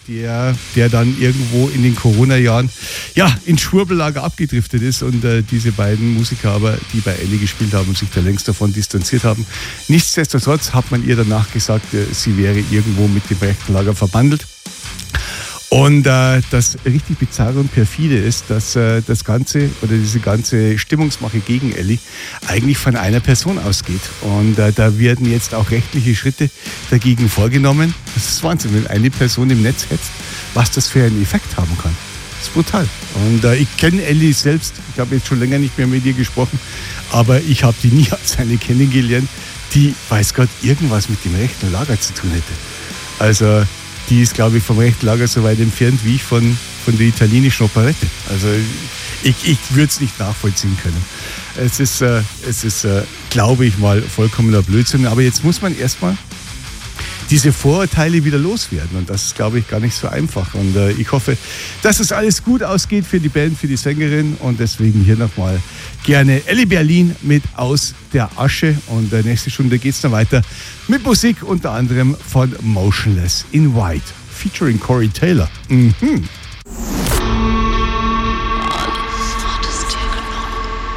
der dann irgendwo in den Corona-Jahren ins Schwurbelager abgedriftet ist und diese beiden Musiker aber, die bei Elli gespielt haben, sich da längst davon distanziert haben. Nichtsdestotrotz hat man ihr danach gesagt, sie wäre irgendwo mit dem rechten Lager verbandelt. Und das richtig bizarre und perfide ist, dass das Ganze oder diese ganze Stimmungsmache gegen Elli eigentlich von einer Person ausgeht. Und da werden jetzt auch rechtliche Schritte dagegen vorgenommen. Das ist Wahnsinn, wenn eine Person im Netz hetzt, was das für einen Effekt haben kann. Das ist brutal. Und ich kenne Elli selbst, ich habe jetzt schon länger nicht mehr mit ihr gesprochen, aber ich habe die nie als eine kennengelernt, die, weiß Gott, irgendwas mit dem rechten Lager zu tun hätte. Also die ist, glaube ich, vom rechten Lager so weit entfernt wie ich von der italienischen Operette. Also ich würde es nicht nachvollziehen können. Es ist, glaube ich mal, vollkommener Blödsinn. Aber jetzt muss man erstmal diese Vorurteile wieder loswerden. Und das ist, glaube ich, gar nicht so einfach. Und ich hoffe, dass es alles gut ausgeht für die Band, für die Sängerin. Und deswegen hier nochmal gerne Elli Berlin mit Aus der Asche. Und nächste Stunde geht es dann weiter mit Musik, unter anderem von Motionless in White, featuring Corey Taylor.